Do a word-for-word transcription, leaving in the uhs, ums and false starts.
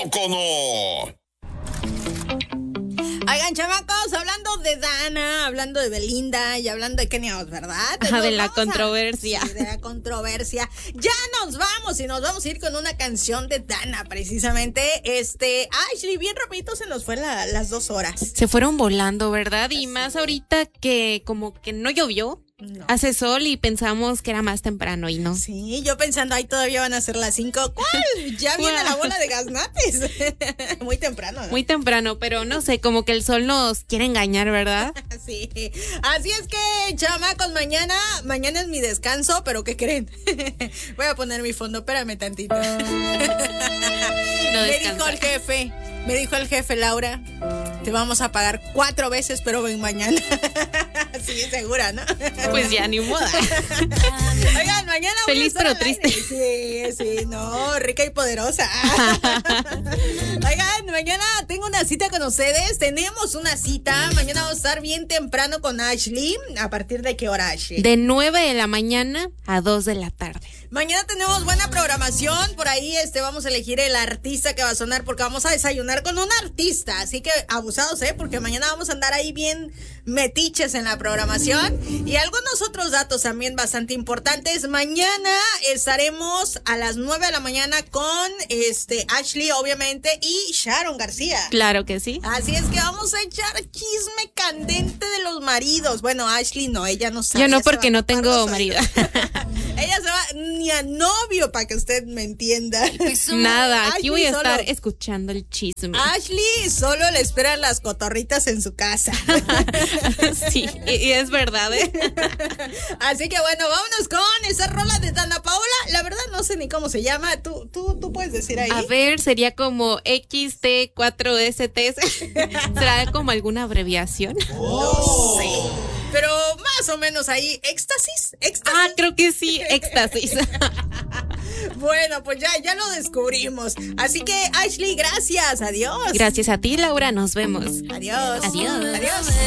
poco no? Oigan, chamacos, hablando de Dana, hablando de Belinda y hablando de Kenia Oz, ¿verdad? Ajá, de Nos la vamos a- controversia. Sí, de la controversia. Ya nos vamos y nos vamos a ir con una canción de Dana, precisamente. Este, Ashley, bien rapidito se nos fue la- las dos horas. Se fueron volando, ¿verdad? Y más ahorita que como que no llovió, No. hace sol y pensamos que era más temprano y no. Sí, yo pensando, ahí todavía van a ser las cinco. ¿Cuál? Ya viene la bola de gaznates. Muy temprano, ¿no? Muy temprano, pero no sé, como que el sol nos quiere engañar, ¿verdad? Sí, así es que, chamacos, mañana, mañana es mi descanso, pero ¿qué creen? Voy a poner mi fondo, espérame tantito. No Me dijo descansar. el jefe, me dijo el jefe, Laura, te vamos a pagar cuatro veces, pero ven mañana. Sí, segura, ¿no? Pues ya, ni modo. Oigan, mañana voy Feliz a estar pero al aire. Sí, sí, no, rica y poderosa. Oigan, mañana tengo una cita con ustedes. Tenemos una cita. Mañana vamos a estar bien temprano con Ashley. ¿A partir de qué hora, Ashley? De nueve de la mañana a dos de la tarde. Mañana tenemos buena programación. Por ahí este vamos a elegir el artista que va a sonar porque vamos a desayunar con un artista. Así que abusados, ¿eh? Porque mañana vamos a andar ahí bien metiches en la programación. Y algunos otros datos también bastante importantes. Mañana estaremos a las nueve de la mañana con este Ashley, obviamente, y Sharon García. Claro que sí. Así es que vamos a echar chisme candente de los maridos. Bueno, Ashley no, ella no sabe. Yo no, ella se va porque a no tapar tengo los marido. oídos. Ella se va ni a novio, para que usted me entienda. Nada, aquí Ashley voy a solo- estar escuchando el chisme. Ashley solo le esperan las cotorritas en su casa. Sí, y, y es verdad, ¿eh? Así que bueno, vámonos con esa rola de Dana Paola. La verdad no sé ni cómo se llama. Tú, tú, tú puedes decir ahí. A ver, sería como X T cuatro S T. ¿Será como alguna abreviación? No sé. Pero más o menos ahí. ¿Éxtasis? ¿Éxtasis? Ah, creo que sí, éxtasis. Bueno, pues ya, ya lo descubrimos. Así que, Ashley, gracias. Adiós. Gracias a ti, Laura, nos vemos. Adiós. Adiós. Adiós.